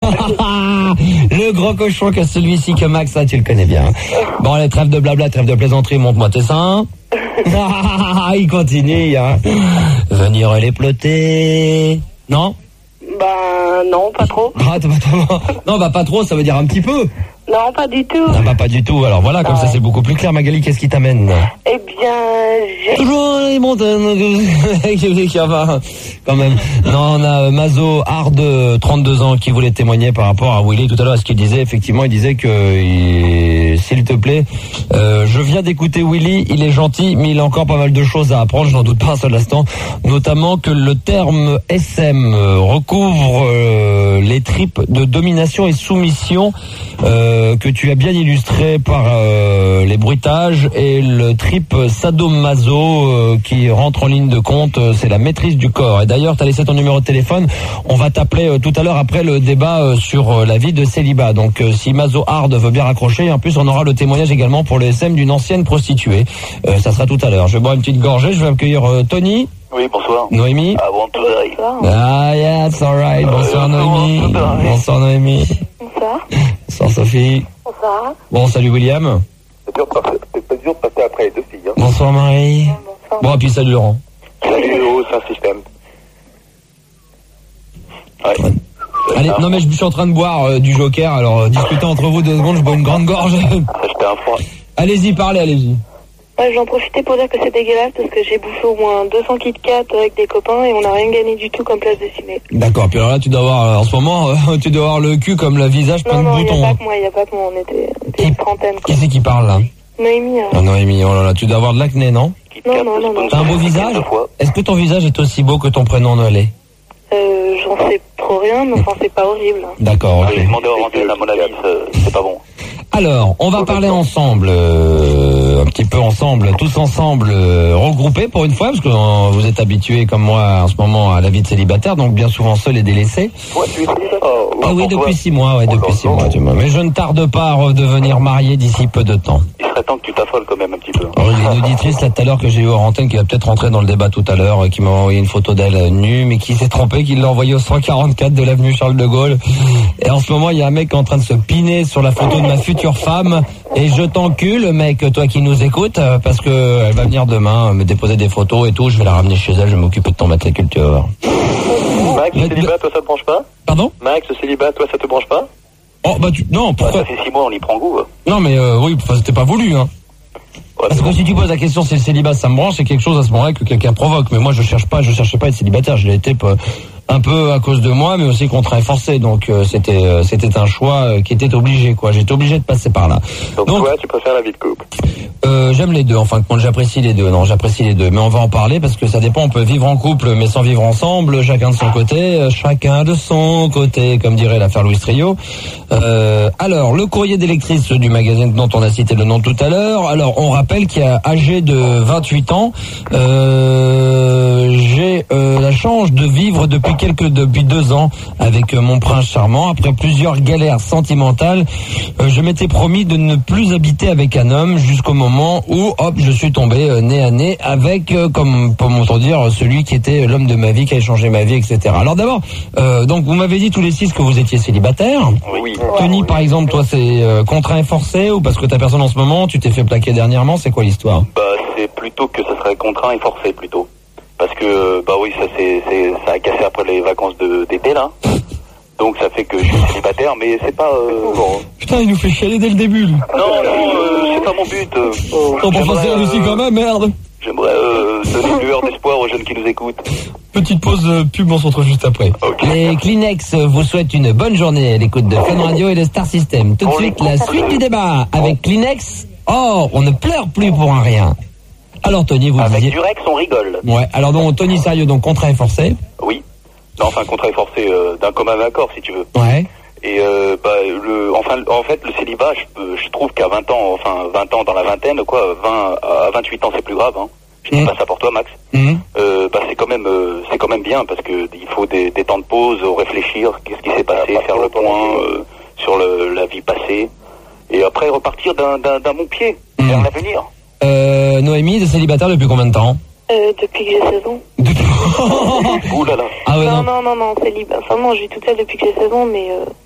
Le gros cochon que celui-ci que Max, ça tu le connais bien. Bon, allez, trêve de blabla, trêve de plaisanterie, montre-moi tes seins. Il continue, hein. Venir les ploter. Non? Bah non, pas trop. Non, bah pas trop, ça veut dire un petit peu. Non, pas du tout. Non, bah pas du tout. Alors voilà, comme ça c'est beaucoup plus clair. Magali, qu'est-ce qui t'amène? Eh bien, j'ai... Toujours les montagnes. Quand même. Non, on a Mazo Hard, 32 ans, qui voulait témoigner par rapport à Willy tout à l'heure, à ce qu'il disait. Effectivement, il disait que, s'il te plaît, je viens d'écouter Willy, il est gentil, mais il a encore pas mal de choses à apprendre, je n'en doute pas un seul instant. Notamment que le terme SM recouvre les tripes de domination et soumission, que tu as bien illustré par les bruitages, et le trip sadomaso qui rentre en ligne de compte, c'est la maîtrise du corps. Et d'ailleurs, tu as laissé ton numéro de téléphone, on va t'appeler tout à l'heure après le débat sur la vie de célibat. Donc si Mazo Hard veut bien raccrocher, en plus on aura le témoignage également pour le SM d'une ancienne prostituée. Ça sera tout à l'heure. Je vais boire une petite gorgée, je vais accueillir Tony. Oui, bonsoir. Noémie. I want to die. Ah yeah, it's alright. Bonsoir Noémie. Bonsoir Noémie. Bonsoir. Bonsoir Sophie. Bonsoir. Bon, salut William. C'est dur de passer après les deux filles. Hein. Bonsoir Marie. Bonsoir. Bon, et puis salut Laurent. Salut, c'est un système. Ouais. Allez, non mais je suis en train de boire du Joker, alors discutez entre vous 2 secondes, je bois une grande gorge. Ça, j'étais un froid. Allez-y, parlez, allez-y. Ouais, j'en profitais pour dire que c'est dégueulasse parce que j'ai bouffé au moins 200 Kit Kat avec des copains et on n'a rien gagné du tout comme place de ciné. D'accord, puis alors là tu dois avoir, en ce moment, tu dois avoir le cul comme le visage plein de Non, boutons. il n'y a pas que moi, on était une trentaine. Qui c'est qui parle là? Noémie. Ah Noémie, oh là là, tu dois avoir de l'acné, non? Non. T'as un beau visage? Est-ce que ton visage est aussi beau que ton prénom ne l'est? J'en sais trop rien, mais enfin c'est pas horrible. D'accord, ok. Demander en antenne, à mon avis, c'est pas bon. Alors, on va parler ensemble, un petit peu ensemble, tous ensemble, regroupés pour une fois, parce que vous êtes habitués comme moi en ce moment à la vie de célibataire, donc bien souvent seul et délaissé. Ouais, tu es célibataire. Ah oui, depuis 6 mois, ouais, depuis 6 mois, tu vois. Mais je ne tarde pas à redevenir marié d'ici peu de temps. Il serait temps que tu t'affoles quand même un petit peu. Alors, il y a une auditrice là tout à l'heure que j'ai eu hors antenne qui va peut-être rentrer dans le débat tout à l'heure, qui m'a envoyé une photo d'elle nue, mais qui s'est trompée, qui l'a envoyée au 144 de l'avenue Charles de Gaulle. Et en ce moment, il y a un mec qui est en train de se piner sur la photo de ma future femme. Et je t'encule, mec, toi qui nous écoutes, parce que elle va venir demain me déposer des photos et tout. Je vais la ramener chez elle, je vais m'occuper de ton matricule, tu vas voir. Max, le célibat, toi, ça te branche pas? Pardon? Max, le célibat, toi, ça te branche pas? Oh, bah non, pourquoi? Ça fait 6 mois, on y prend goût. Non, mais oui, c'était pas voulu, hein. Ouais, parce que si tu poses la question si le célibat ça me branche, c'est quelque chose à ce moment-là que quelqu'un provoque. Mais moi je cherchais pas à être célibataire, je l'ai été un peu à cause de moi, mais aussi contraint et forcé. Donc c'était un choix qui était obligé, quoi. J'étais obligé de passer par là. Donc toi, tu préfères la vie de couple? J'aime les deux, en fin de compte, j'apprécie les deux. Non, j'apprécie les deux. Mais on va en parler parce que ça dépend, on peut vivre en couple mais sans vivre ensemble, chacun de son côté, comme dirait l'affaire Louis Trio. Alors, le courrier d'électrice du magazine dont on a cité le nom tout à l'heure. Alors, on rappelle qu'il y a âgé de 28 ans, j'ai la chance de vivre depuis 2 ans avec mon prince charmant. Après plusieurs galères sentimentales, je m'étais promis de ne plus habiter avec un homme jusqu'au moment où, hop, je suis tombé nez à nez avec, comme pour m'entendre dire, celui qui était l'homme de ma vie, qui a changé ma vie, etc. Alors d'abord, donc vous m'avez dit tous les 6 que vous étiez célibataires. Oui. Tony, par exemple, toi, c'est contraint et forcé ou parce que t'as personne en ce moment, tu t'es fait plaquer dernièrement, c'est quoi l'histoire? Bah, c'est plutôt que ça serait contraint et forcé plutôt. Parce que, bah oui, ça a cassé après les vacances d'été, là. Donc ça fait que je suis célibataire, mais c'est pas... Putain, il nous fait chialer dès le début. Non, c'est pas mon but. On peut passer là-dessus quand même, merde. J'aimerais donner une lueur d'espoir aux jeunes qui nous écoutent. Petite pause pub, on se retrouve juste après. Okay. Les Kleenex vous souhaitent une bonne journée à l'écoute de Fun Radio et de Star System. Tout de suite, la suite du débat avec Kleenex. Oh, on ne pleure plus pour un rien. Alors Tony, vous disiez... Avec Durex, on rigole. Ouais, alors donc Tony, sérieux, donc contrat et forcé. Oui. Non, enfin, contrat est forcé d'un commun accord, si tu veux. Ouais. Et en fait, le célibat, je trouve qu'à 20 ans, enfin 20 ans dans la vingtaine, quoi, à 28 ans, c'est plus grave. Hein. Je dis pas ça pour toi, Max. C'est quand même bien parce que il faut des temps de pause, réfléchir, qu'est-ce qui s'est passé, faire le point sur la vie passée, et après repartir d'un bon pied vers l'avenir. Noémie, de célibataire depuis combien de temps? Depuis que j'ai 16 ans. Ouh là là. Ah ouais, non, célibat. Enfin non, je vis toute seule depuis que j'ai 16 ans, mais